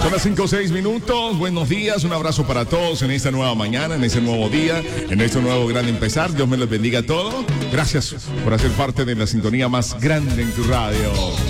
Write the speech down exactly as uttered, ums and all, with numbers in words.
Son las cinco o seis minutos. Buenos días, un abrazo para todos en esta nueva mañana, en este nuevo día, en este nuevo gran empezar. Dios me los bendiga a todos. Gracias por hacer parte de la sintonía más grande en tu radio.